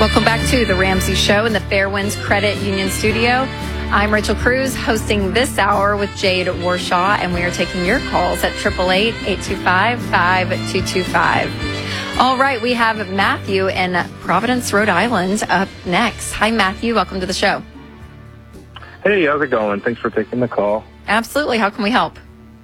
Welcome back to The Ramsey Show in the Fairwinds Credit Union Studio. I'm Rachel Cruz, hosting this hour with Jade Warshaw, and we are taking your calls at 888-825-5225. All right, we have Matthew in Providence, Rhode Island up next. Hi, Matthew. Welcome to the show. Hey, how's it going? Thanks for taking the call. Absolutely. How can we help?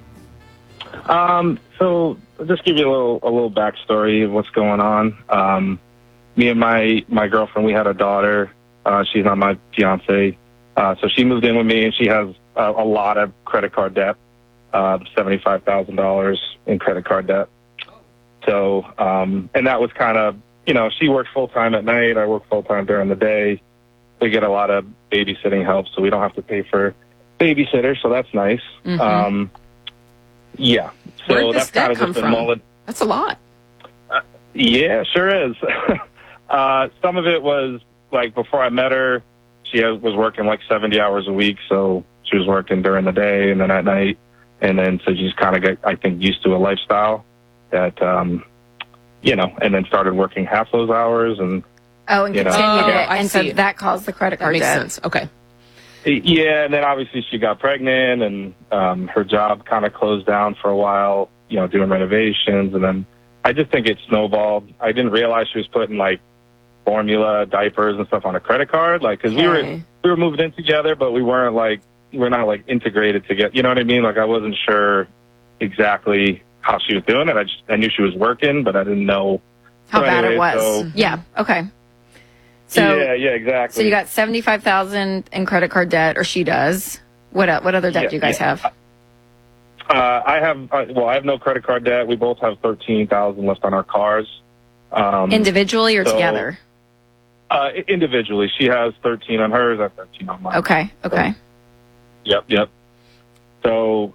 So I'll just give you a little backstory of what's going on. Me and my girlfriend, we had a daughter. She's not my fiance. So she moved in with me, and she has a lot of credit card debt, $75,000 in credit card debt. So, and that was kind of, she works full-time at night. I work full-time during the day. We get a lot of babysitting help, so we don't have to pay for babysitters, so that's nice. Mm-hmm. Yeah. So Where'd this that's kind debt of come just been from? That's a lot. Yeah, sure is. Some of it was, like, before I met her, she was working like 70 hours a week, so she was working during the day and then at night. And then so she's kind of got, I think, used to a lifestyle that, and then started working half those hours. And continued it. And so that caused the credit card debt. debt. Makes sense. Okay. Yeah, and then obviously she got pregnant, and her job kind of closed down for a while, doing renovations. And then I just think it snowballed. I didn't realize she was putting, like, formula, diapers, and stuff on a credit card, like, because we were moving in together, but we're not like integrated together. You know what I mean? Like, I wasn't sure exactly how she was doing it. I knew she was working, but I didn't know how bad it was. Yeah. Okay. So yeah, exactly. So you got $75,000 in credit card debt, or she does. What other debt do you guys have? I have no credit card debt. We both have $13,000 left on our cars. Individually or together? Individually. She has 13 on hers, I have 13 on mine. Okay. Yep. So,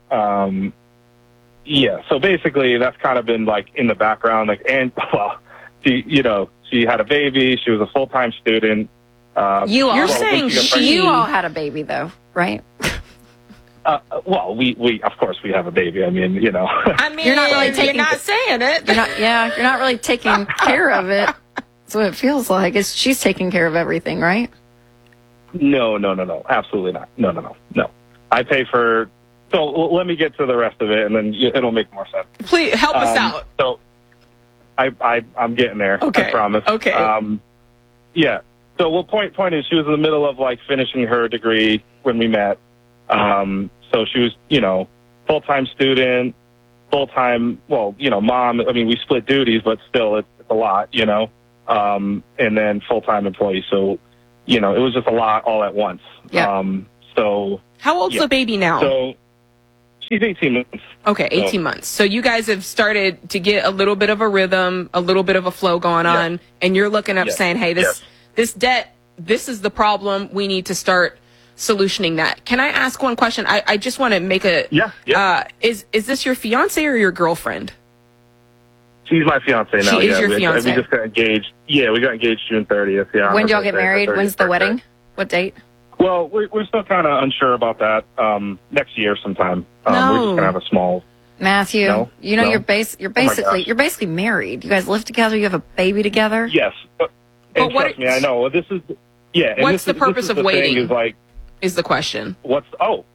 so basically that's kind of been, like, in the background, like, and, well, she had a baby, she was a full-time student. You're saying you all had a baby, though, right? Well, we of course we have a baby. I mean, you're not really you're not saying it. You're not really taking care of it. That's what it feels like. She's taking care of everything, right? No, absolutely not. No. I pay for. So let me get to the rest of it, and then it'll make more sense. Please help us out. So I'm getting there. Okay. I promise. Okay. Yeah. So point is, she was in the middle of, like, finishing her degree when we met. So she was, full-time student, full-time, mom. I mean, we split duties, but still it's a lot, and then full-time employee. So, it was just a lot all at once. Yeah. How old's the baby now? So she's 18 months. Okay, 18 months. So you guys have started to get a little bit of a rhythm, a little bit of a flow going on, and you're looking up saying, hey, this debt, this is the problem. We need to start solutioning that. Can I ask one question? I just want to make a... Yeah. Is this your fiance or your girlfriend? She's my fiance now. She is your fiance. We just got engaged. Yeah, we got engaged June 30th. Yeah. When did y'all get married? When's the wedding? What date? Well, we're still kind of unsure about that. Next year sometime. We're just gonna have a small... Matthew, No? you're basically married. You guys live together. You have a baby together. Yes, but trust me, I know. This is What's the purpose of waiting? Is, like, is the question. Well,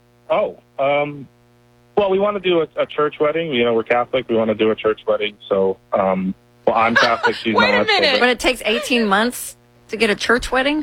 we want to do a church wedding. We're Catholic. We want to do a church wedding. So, I'm Catholic. She's Wait not. a minute. But it takes 18 months to get a church wedding?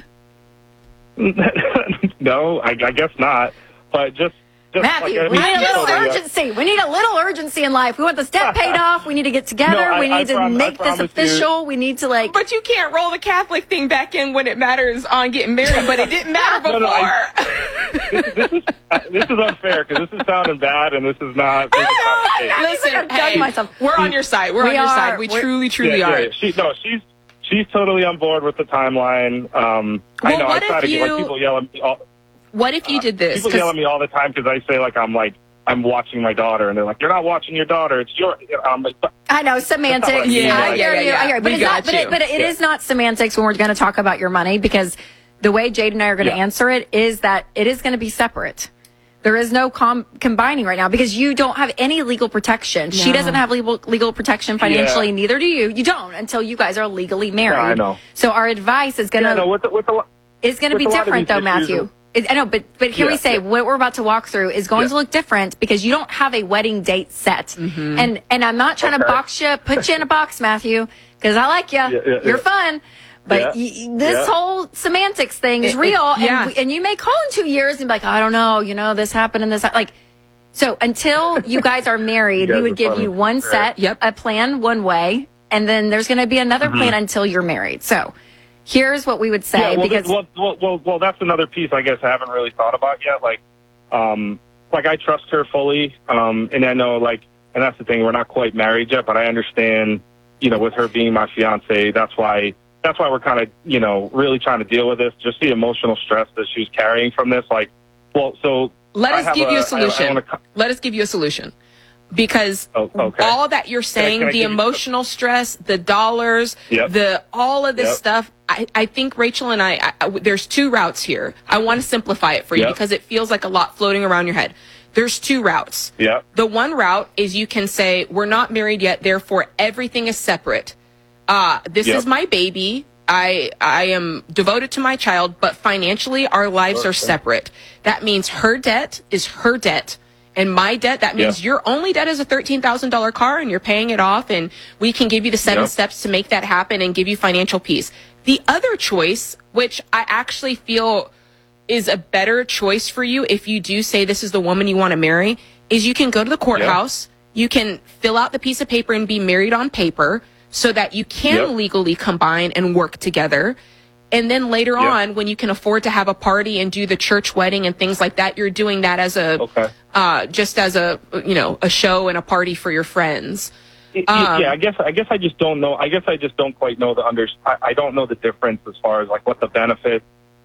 No, I guess not. But just Matthew, we need a little urgency. We need a little urgency in life. We want this debt paid off. We need to get together. We need to make this official. We need to, like... But you can't roll the Catholic thing back in when it matters on getting married, but it didn't matter before. This is unfair, because this is sounding bad, and this is not... Listen, we're on your side. We're on your side. We truly are. Yeah. She's totally on board with the timeline. I know. I try to get, like, people yell at me all... What if you did this? People yell at me all the time because I say, like, I'm watching my daughter, and they're like, "You're not watching your daughter. It's your." I know semantics. Yeah. I hear you. But it is not semantics when we're going to talk about your money, because the way Jade and I are going to answer it is that it is going to be separate. There is no combining right now because you don't have any legal protection. No. She doesn't have legal protection financially. Neither do you. You don't until you guys are legally married. I know. So our advice is going to be different, though, Matthew. I know, but here we say what we're about to walk through is going to look different because you don't have a wedding date set. Mm-hmm. And I'm not trying to box you, put you in a box, Matthew, because I like you. You're fun. But this whole semantics thing is real. And you may call in 2 years and be like, I don't know, this happened and this. Like, so until you guys are married, we would give you one set, a plan one way, and then there's going to be another plan until you're married. So here's what we would say. Well, that's another piece I guess I haven't really thought about yet. Like I trust her fully. And I know, and that's the thing, we're not quite married yet, but I understand, with her being my fiance, that's why we're kind of, really trying to deal with this, just the emotional stress that she's carrying from this. Let us give you a solution. Let us give you a solution. Because all that you're saying, the emotional stress, the dollars, all of this stuff, I think Rachel and I, there's two routes here. I want to simplify it for you because it feels like a lot floating around your head. There's two routes. The one route is you can say, we're not married yet, therefore everything is separate. This is my baby. I am devoted to my child, but financially our lives are separate. That means her debt is her debt. And my debt, that means your only debt is a $13,000 car and you're paying it off, and we can give you the 7 steps to make that happen and give you financial peace. The other choice, which I actually feel is a better choice for you if you do say this is the woman you want to marry, is you can go to the courthouse, you can fill out the piece of paper and be married on paper so that you can legally combine and work together. And then later on, when you can afford to have a party and do the church wedding and things like that, you're doing that as just as a show and a party for your friends. I guess I just don't know. I guess I just don't quite know I don't know the difference as far as what the benefit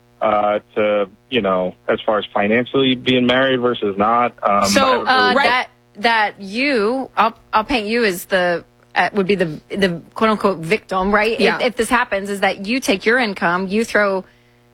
to as far as financially being married versus not. That you, I'll paint you as would be the quote unquote victim, right? If this happens, is that you take your income, you throw,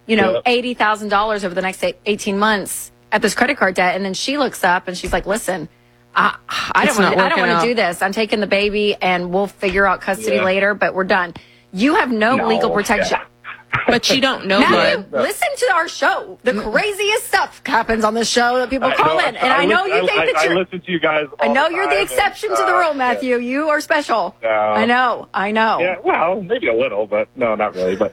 $80,000 over the next 18 months at this credit card debt, and then she looks up and she's like, "Listen, I don't want to do this. I'm taking the baby, and we'll figure out custody later, but we're done." You have no legal protection. But you don't know. Matthew, listen to our show. The craziest stuff happens on this show that people call in. And I know you think that I listen to you guys all I know you're the exception to the rule, Matthew. You are special. No. I know. Yeah, well, maybe a little, but no, not really. But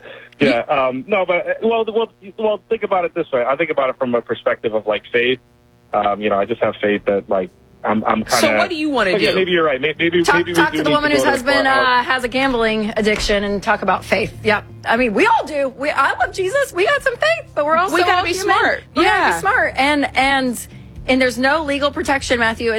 well, think about it this way. I think about it from a perspective of faith. I just have faith that I'm kind of. So what do you want to do? Yeah, maybe you're right. Maybe talk to the woman whose husband has a gambling addiction and talk about faith. Yep. I mean, we all do. I love Jesus. We got some faith, but we're also we gotta be smart. We gotta be smart. And there's no legal protection, Matthew.